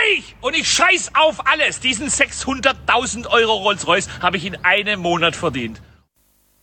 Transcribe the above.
reich und ich scheiß auf alles. Diesen 600.000 Euro Rolls-Royce habe ich in einem Monat verdient.